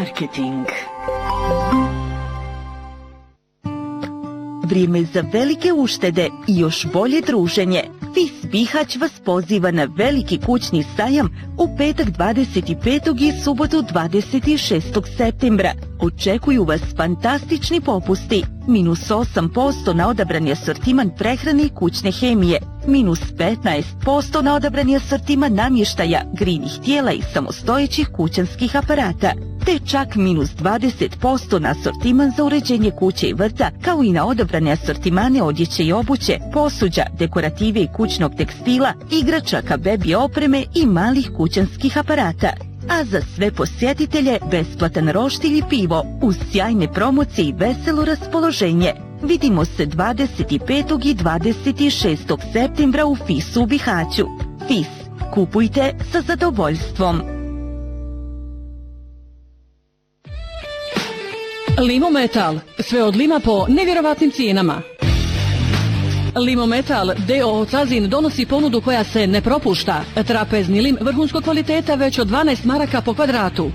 marketing. Vrijeme za velike uštede i još bolje druženje. FIS Bihać vas poziva na veliki kućni sajam u petak 25. i subotu 26. septembra. Očekuju vas fantastični popusti. -8% na odabrani asortiman prehrane i kućne hemije. -15% na odabrani asortiman namještaja, grijnih tijela i samostojećih kućanskih aparata. Te čak -20% na asortiman za uređenje kuće i vrta, kao i na odabrane asortimane odjeće i obuće, posuđa, dekorative i kućnog tekstila, igračaka, bebi opreme i malih kućanskih aparata. A za sve posjetitelje besplatan roštilj i pivo uz sjajne promocije i veselo raspoloženje. Vidimo se 25. i 26. septembra u FIS-u u Bihaću. FIS. Kupujte sa zadovoljstvom. Limometal. Sve od lima po nevjerovatnim cijenama. Limometal D.O.O. Cazin donosi ponudu koja se ne propušta. Trapezni lim vrhunskog kvaliteta već od 12 maraka po kvadratu.